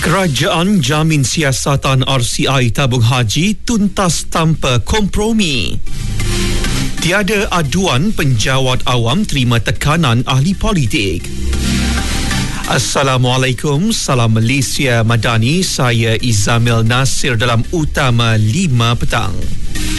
Kerajaan jamin siasatan RCI tabung haji tuntas tanpa kompromi. Tiada aduan penjawat awam terima tekanan ahli politik. Assalamualaikum, salam Malaysia Madani, saya Izamil Nasir dalam Utama 5 petang.